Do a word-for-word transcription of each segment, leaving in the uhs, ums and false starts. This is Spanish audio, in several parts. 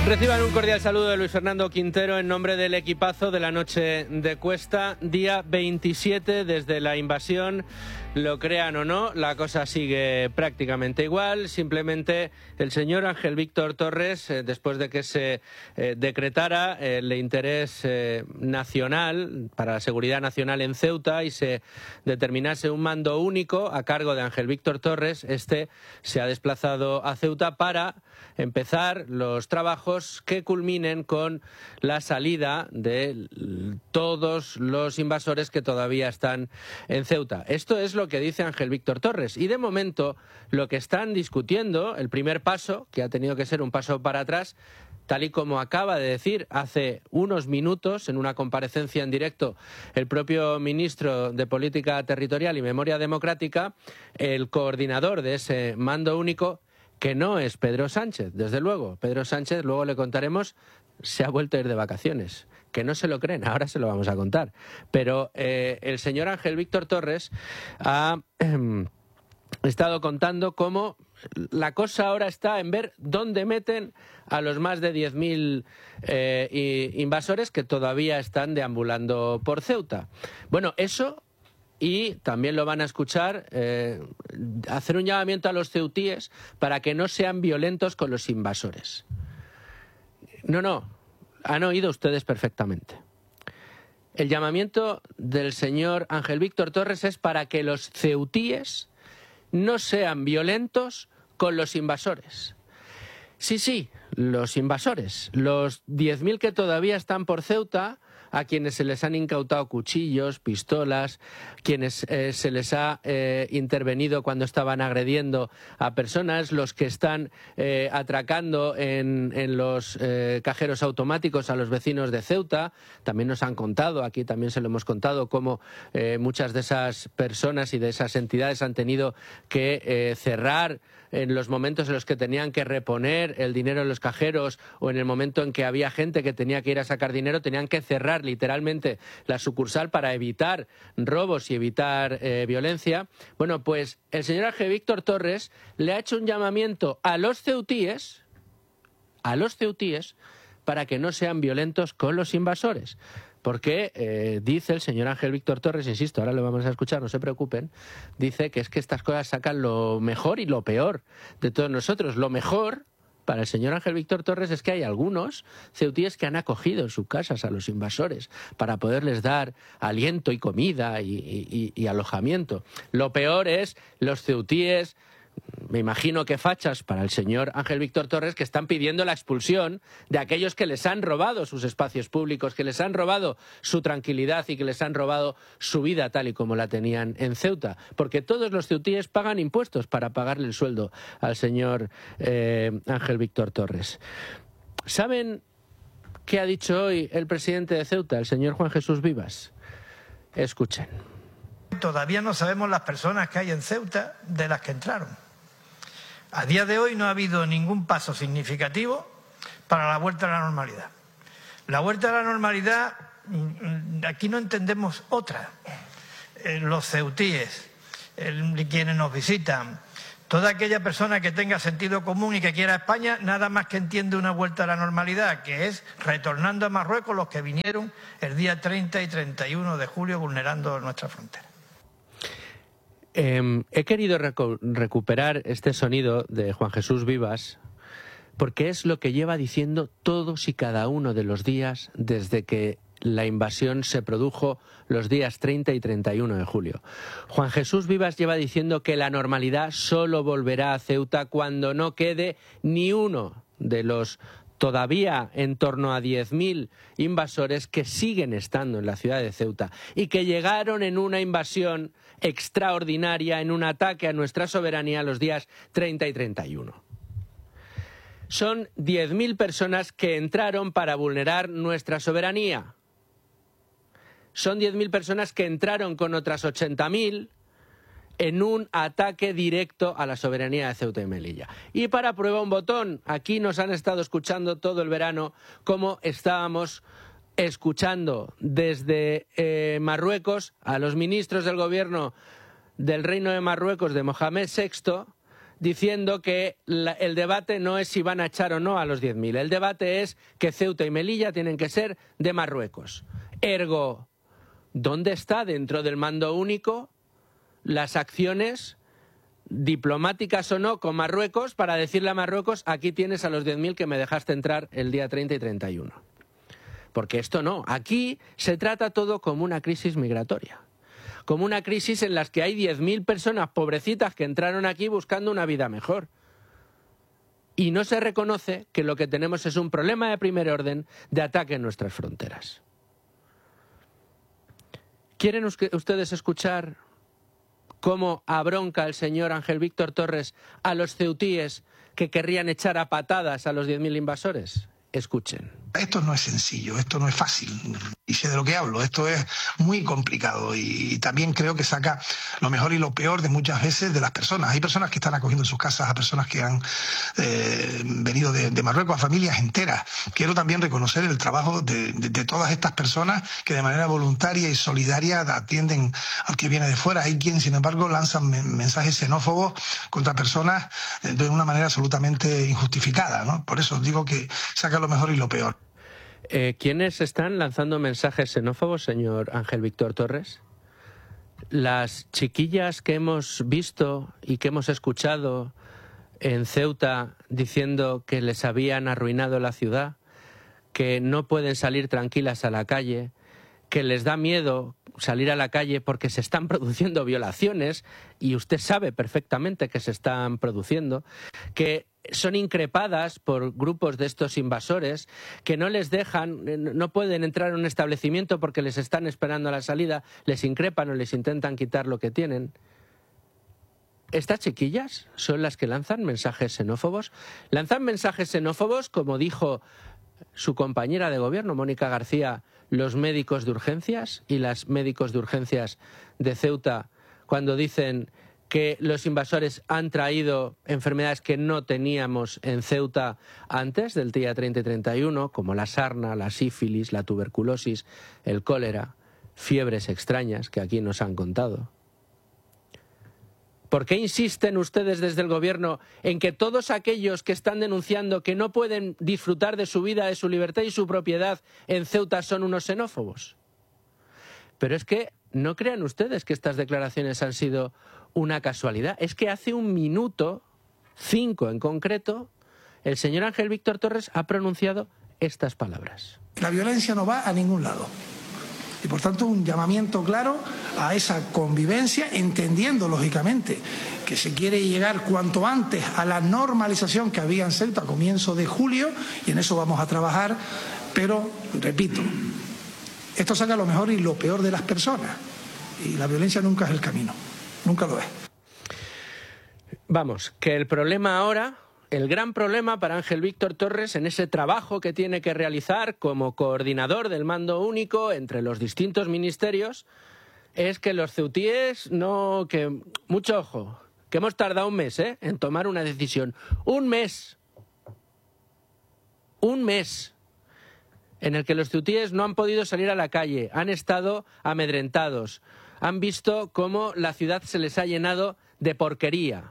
Reciban un cordial saludo de Luis Fernando Quintero en nombre del equipazo de la noche de Cuesta, día veintisiete desde la invasión. Lo crean o no, la cosa sigue prácticamente igual. Simplemente el señor Ángel Víctor Torres, eh, después de que se eh, decretara eh, el interés eh, nacional para la seguridad nacional en Ceuta y se determinase un mando único a cargo de Ángel Víctor Torres, este se ha desplazado a Ceuta para empezar los trabajos que culminen con la salida de todos los invasores que todavía están en Ceuta. Esto es lo que dice Ángel Víctor Torres y de momento lo que están discutiendo, el primer paso, que ha tenido que ser un paso para atrás, tal y como acaba de decir hace unos minutos en una comparecencia en directo el propio ministro de Política Territorial y Memoria Democrática, el coordinador de ese mando único, que no es Pedro Sánchez, desde luego. Pedro Sánchez, luego le contaremos, se ha vuelto a ir de vacaciones. Que no se lo creen, ahora se lo vamos a contar. Pero eh, el señor Ángel Víctor Torres ha eh, estado contando cómo la cosa ahora está en ver dónde meten a los más de diez mil eh, invasores que todavía están deambulando por Ceuta. Bueno, eso... Y también lo van a escuchar, eh, hacer un llamamiento a los ceutíes para que no sean violentos con los invasores. No, no, han oído ustedes perfectamente. El llamamiento del señor Ángel Víctor Torres es para que los ceutíes no sean violentos con los invasores. Sí, sí, los invasores, los diez mil que todavía están por Ceuta, a quienes se les han incautado cuchillos, pistolas, quienes eh, se les ha eh, intervenido cuando estaban agrediendo a personas, los que están eh, atracando en, en los eh, cajeros automáticos a los vecinos de Ceuta. También nos han contado, aquí también se lo hemos contado, cómo eh, muchas de esas personas y de esas entidades han tenido que eh, cerrar en los momentos en los que tenían que reponer el dinero en los cajeros o en el momento en que había gente que tenía que ir a sacar dinero, tenían que cerrar literalmente la sucursal para evitar robos y evitar eh, violencia. Bueno, pues el señor Ángel Víctor Torres le ha hecho un llamamiento a los ceutíes, a los ceutíes, para que no sean violentos con los invasores. Porque eh, dice el señor Ángel Víctor Torres, insisto, ahora lo vamos a escuchar, no se preocupen, dice que es que estas cosas sacan lo mejor y lo peor de todos nosotros. Lo mejor para el señor Ángel Víctor Torres es que hay algunos ceutíes que han acogido en sus casas a los invasores para poderles dar aliento y comida y, y, y alojamiento. Lo peor es los ceutíes, me imagino que fachas para el señor Ángel Víctor Torres, que están pidiendo la expulsión de aquellos que les han robado sus espacios públicos, que les han robado su tranquilidad y que les han robado su vida tal y como la tenían en Ceuta. Porque todos los ceutíes pagan impuestos para pagarle el sueldo al señor eh, Ángel Víctor Torres. ¿Saben qué ha dicho hoy el presidente de Ceuta, el señor Juan Jesús Vivas? Escuchen. Todavía no sabemos las personas que hay en Ceuta de las que entraron. A día de hoy no ha habido ningún paso significativo para la vuelta a la normalidad. La vuelta a la normalidad, aquí no entendemos otra. Los ceutíes, quienes nos visitan, toda aquella persona que tenga sentido común y que quiera España, nada más que entiende una vuelta a la normalidad, que es retornando a Marruecos los que vinieron el día treinta y treinta y uno de julio vulnerando nuestra frontera. Eh, he querido recu- recuperar este sonido de Juan Jesús Vivas porque es lo que lleva diciendo todos y cada uno de los días desde que la invasión se produjo los días treinta y treinta y uno de julio. Juan Jesús Vivas lleva diciendo que la normalidad solo volverá a Ceuta cuando no quede ni uno de los todavía en torno a diez mil invasores que siguen estando en la ciudad de Ceuta y que llegaron en una invasión extraordinaria, en un ataque a nuestra soberanía los días treinta y treinta y uno. Son diez mil personas que entraron para vulnerar nuestra soberanía. Son diez mil personas que entraron con otras ochenta mil en un ataque directo a la soberanía de Ceuta y Melilla. Y para prueba un botón, aquí nos han estado escuchando todo el verano como estábamos escuchando desde eh, Marruecos a los ministros del gobierno del Reino de Marruecos de Mohamed sexto diciendo que la, el debate no es si van a echar o no a los diez mil. El debate es que Ceuta y Melilla tienen que ser de Marruecos. Ergo, ¿dónde está dentro del mando único las acciones diplomáticas o no con Marruecos para decirle a Marruecos, aquí tienes a los diez mil que me dejaste entrar el día treinta y treinta y uno? Porque esto no. Aquí se trata todo como una crisis migratoria. Como una crisis en la que hay diez mil personas pobrecitas que entraron aquí buscando una vida mejor. Y no se reconoce que lo que tenemos es un problema de primer orden de ataque en nuestras fronteras. ¿Quieren ustedes escuchar cómo abronca el señor Ángel Víctor Torres a los ceutíes que querrían echar a patadas a los diez mil invasores? Escuchen. Esto no es sencillo, esto no es fácil, y sé de lo que hablo, esto es muy complicado y también creo que saca lo mejor y lo peor de muchas veces de las personas. Hay personas que están acogiendo en sus casas a personas que han eh, venido de, de Marruecos, a familias enteras. Quiero también reconocer el trabajo de, de, de todas estas personas que de manera voluntaria y solidaria atienden al que viene de fuera. Hay quienes, sin embargo, lanzan mensajes xenófobos contra personas de una manera absolutamente injustificada, ¿no? Por eso digo que saca lo mejor y lo peor. Eh, ¿Quiénes están lanzando mensajes xenófobos, señor Ángel Víctor Torres? Las chiquillas que hemos visto y que hemos escuchado en Ceuta diciendo que les habían arruinado la ciudad, que no pueden salir tranquilas a la calle, que les da miedo salir a la calle porque se están produciendo violaciones, y usted sabe perfectamente que se están produciendo, que son increpadas por grupos de estos invasores, que no les dejan, no pueden entrar en un establecimiento porque les están esperando a la salida, les increpan o les intentan quitar lo que tienen. Estas chiquillas son las que lanzan mensajes xenófobos. Lanzan mensajes xenófobos, como dijo su compañera de gobierno, Mónica García, los médicos de urgencias y las médicos de urgencias de Ceuta, cuando dicen que los invasores han traído enfermedades que no teníamos en Ceuta antes del día treinta y treinta y uno, como la sarna, la sífilis, la tuberculosis, el cólera, fiebres extrañas que aquí nos han contado. ¿Por qué insisten ustedes desde el gobierno en que todos aquellos que están denunciando que no pueden disfrutar de su vida, de su libertad y su propiedad en Ceuta son unos xenófobos? Pero es que no crean ustedes que estas declaraciones han sido una casualidad. Es que hace un minuto, cinco en concreto, el señor Ángel Víctor Torres ha pronunciado estas palabras. La violencia no va a ningún lado. Y por tanto un llamamiento claro a esa convivencia, entendiendo lógicamente que se quiere llegar cuanto antes a la normalización que había en Ceuta a comienzo de julio, y en eso vamos a trabajar, pero repito, esto saca lo mejor y lo peor de las personas, y la violencia nunca es el camino, nunca lo es. Vamos, que el problema ahora, el gran problema para Ángel Víctor Torres en ese trabajo que tiene que realizar como coordinador del mando único entre los distintos ministerios, es que los ceutíes no... que mucho ojo, que hemos tardado un mes ¿eh? en tomar una decisión. Un mes. Un mes. En el que los ceutíes no han podido salir a la calle, han estado amedrentados, han visto cómo la ciudad se les ha llenado de porquería,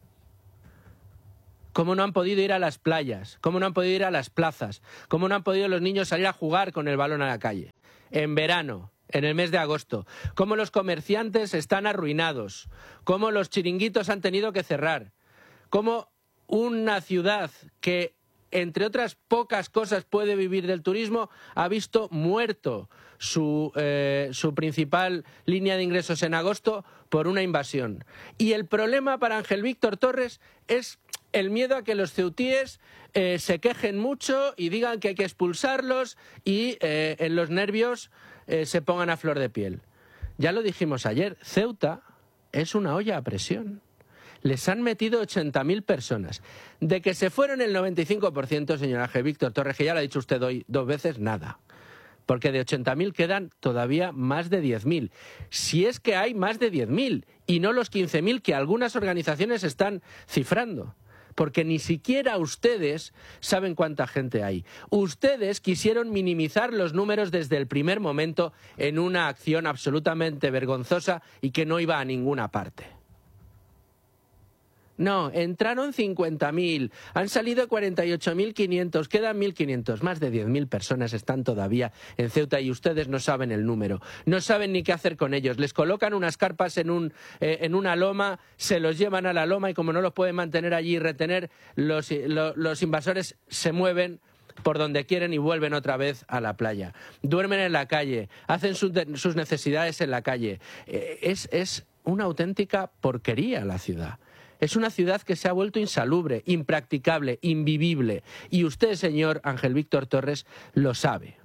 cómo no han podido ir a las playas, cómo no han podido ir a las plazas, cómo no han podido los niños salir a jugar con el balón a la calle, en verano, en el mes de agosto, cómo los comerciantes están arruinados, cómo los chiringuitos han tenido que cerrar, cómo una ciudad que, entre otras pocas cosas, puede vivir del turismo, ha visto muerto su, eh, su principal línea de ingresos en agosto por una invasión. Y el problema para Ángel Víctor Torres es el miedo a que los ceutíes eh, se quejen mucho y digan que hay que expulsarlos y eh, en los nervios eh, se pongan a flor de piel. Ya lo dijimos ayer, Ceuta es una olla a presión. Les han metido ochenta mil personas. De que se fueron el noventa y cinco por ciento, señor Ángel Víctor Torres, que ya lo ha dicho usted hoy dos veces, nada. Porque de ochenta mil quedan todavía más de diez mil. Si es que hay más de diez mil y no los quince mil que algunas organizaciones están cifrando. Porque ni siquiera ustedes saben cuánta gente hay. Ustedes quisieron minimizar los números desde el primer momento en una acción absolutamente vergonzosa y que no iba a ninguna parte. No, entraron cincuenta mil, han salido cuarenta y ocho mil quinientos, quedan mil quinientos. Más de diez mil personas están todavía en Ceuta y ustedes no saben el número. No saben ni qué hacer con ellos. Les colocan unas carpas en, un, eh, en una loma, se los llevan a la loma y como no los pueden mantener allí y retener, los, lo, los invasores se mueven por donde quieren y vuelven otra vez a la playa. Duermen en la calle, hacen sus, sus necesidades en la calle. Eh, es, es una auténtica porquería la ciudad. Es una ciudad que se ha vuelto insalubre, impracticable, invivible. Y usted, señor Ángel Víctor Torres, lo sabe.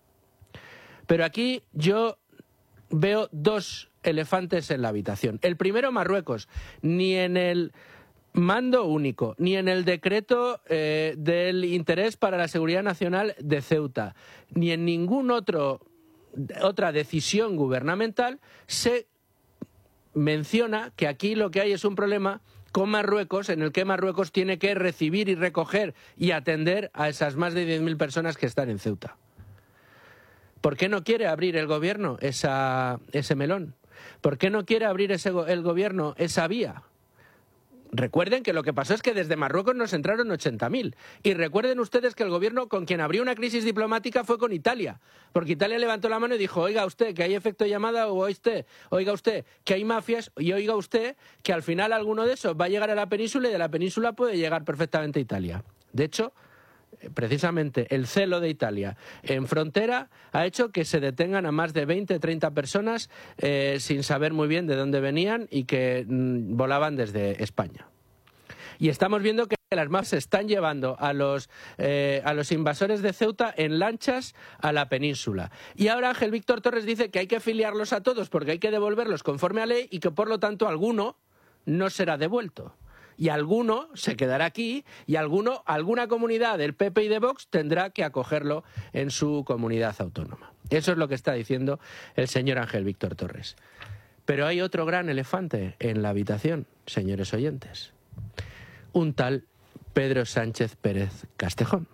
Pero aquí yo veo dos elefantes en la habitación. El primero, Marruecos. Ni en el mando único, ni en el decreto eh, del interés para la seguridad nacional de Ceuta, ni en ningún otro otra decisión gubernamental se menciona que aquí lo que hay es un problema con Marruecos, en el que Marruecos tiene que recibir y recoger y atender a esas más de diez mil personas que están en Ceuta. ¿Por qué no quiere abrir el gobierno esa, ese melón? ¿Por qué no quiere abrir ese, el gobierno esa vía? Recuerden que lo que pasó es que desde Marruecos nos entraron ochenta mil. Y recuerden ustedes que el gobierno con quien abrió una crisis diplomática fue con Italia. Porque Italia levantó la mano y dijo, oiga usted que hay efecto llamada, o usted, oiga usted que hay mafias, y oiga usted que al final alguno de esos va a llegar a la península y de la península puede llegar perfectamente a Italia. De hecho, precisamente el celo de Italia en frontera ha hecho que se detengan a más de veinte, treinta personas eh, sin saber muy bien de dónde venían y que mm, volaban desde España. Y estamos viendo que las mafias se están llevando a los, eh, a los invasores de Ceuta en lanchas a la península. Y ahora Ángel Víctor Torres dice que hay que filiarlos a todos porque hay que devolverlos conforme a ley y que por lo tanto alguno no será devuelto. Y alguno se quedará aquí y alguno, alguna comunidad del P P y de Vox tendrá que acogerlo en su comunidad autónoma. Eso es lo que está diciendo el señor Ángel Víctor Torres. Pero hay otro gran elefante en la habitación, señores oyentes. Un tal Pedro Sánchez Pérez Castejón.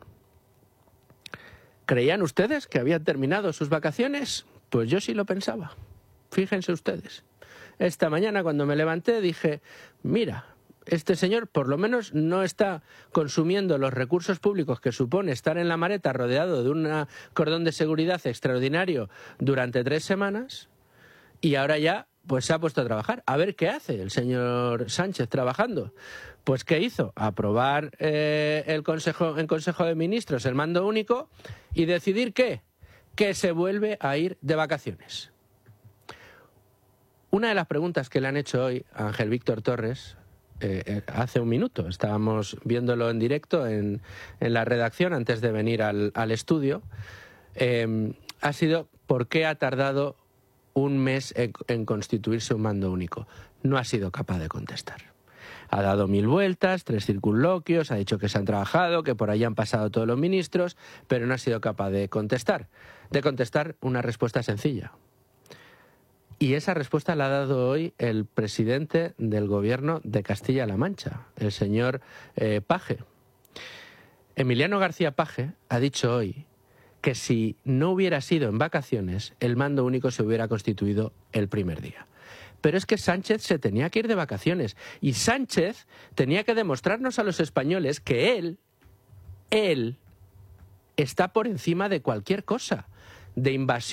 ¿Creían ustedes que habían terminado sus vacaciones? Pues yo sí lo pensaba. Fíjense ustedes. Esta mañana cuando me levanté dije, mira, este señor por lo menos no está consumiendo los recursos públicos que supone estar en la Mareta rodeado de un cordón de seguridad extraordinario durante tres semanas y ahora ya pues se ha puesto a trabajar. A ver qué hace el señor Sánchez trabajando. Pues ¿qué hizo? Aprobar eh, el consejo, en Consejo de Ministros el mando único y decidir ¿qué? Que se vuelve a ir de vacaciones. Una de las preguntas que le han hecho hoy a Ángel Víctor Torres, Eh, hace un minuto, estábamos viéndolo en directo en, en la redacción antes de venir al, al estudio, eh, ha sido ¿por qué ha tardado un mes en, en constituirse un mando único? No ha sido capaz de contestar. Ha dado mil vueltas, tres circunloquios, ha dicho que se han trabajado, que por ahí han pasado todos los ministros, pero no ha sido capaz de contestar, de contestar una respuesta sencilla. Y esa respuesta la ha dado hoy el presidente del gobierno de Castilla-La Mancha, el señor eh, Paje. Emiliano García Paje ha dicho hoy que si no hubiera sido en vacaciones, el mando único se hubiera constituido el primer día. Pero es que Sánchez se tenía que ir de vacaciones y Sánchez tenía que demostrarnos a los españoles que él, él, está por encima de cualquier cosa, de invasión.